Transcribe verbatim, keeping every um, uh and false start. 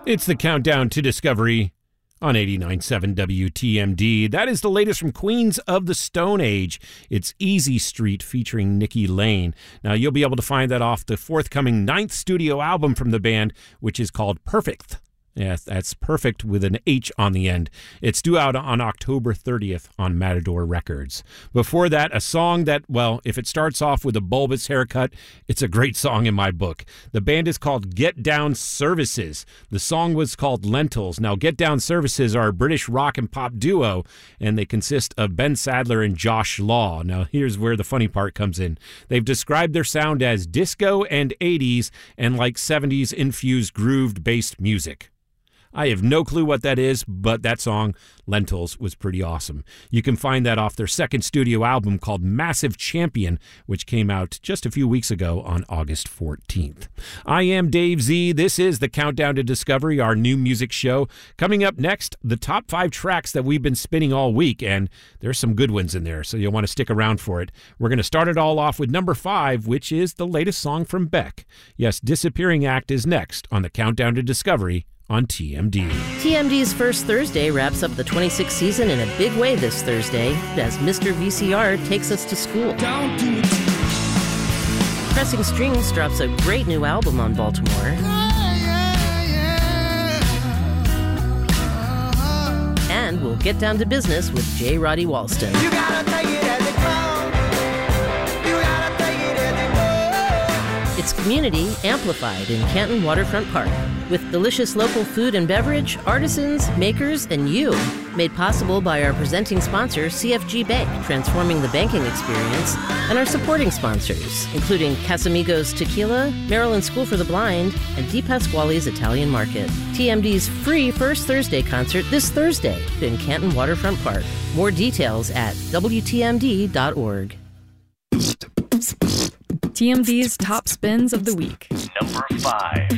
It's the Countdown to Discovery on eighty-nine point seven W T M D. That is the latest from Queens of the Stone Age. It's Easy Street featuring Nikki Lane. Now, you'll be able to find that off the forthcoming ninth studio album from the band, which is called Perfect. Yes, that's perfect with an H on the end. It's due out on October thirtieth on Matador Records. Before that, a song that, well, if it starts off with a bulbous haircut, it's a great song in my book. The band is called Get Down Services. The song was called Lentils. Now, Get Down Services are a British rock and pop duo, and they consist of Ben Sadler and Josh Law. Now, here's where the funny part comes in. They've described their sound as disco and eighties and like seventies infused grooved-based music. I have no clue what that is, but that song, Lentils, was pretty awesome. You can find that off their second studio album called Massive Champion, which came out just a few weeks ago on August fourteenth. I am Dave Z. This is the Countdown to Discovery, our new music show. Coming up next, the top five tracks that we've been spinning all week, and there's some good ones in there, so you'll want to stick around for it. We're going to start it all off with number five, which is the latest song from Beck. Yes, Disappearing Act is next on the Countdown to Discovery on T M D. T M D's First Thursday wraps up the twenty-sixth season in a big way this Thursday as Mister V C R takes us to school. Don't do it. Pressing Strings drops a great new album on Baltimore. Yeah, yeah, yeah. And we'll get down to business with J. Roddy Walston. You gotta take it as it comes. You gotta take it as it goes. It's Community Amplified in Canton Waterfront Park, with delicious local food and beverage, artisans, makers, and you. Made possible by our presenting sponsor, C F G Bank, transforming the banking experience, and our supporting sponsors, including Casamigos Tequila, Maryland School for the Blind, and Di Pasquale's Italian Market. T M D's free First Thursday concert this Thursday in Canton Waterfront Park. More details at W T M D dot org. T M D's top spins of the week. Number five.